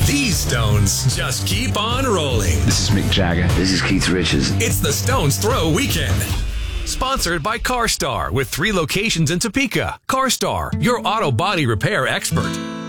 These Stones just keep on rolling. This is Mick Jagger. This is Keith Richards. It's the Stones Throw Weekend. Sponsored by CarStar with 3 locations in Topeka. CarStar, your auto body repair expert.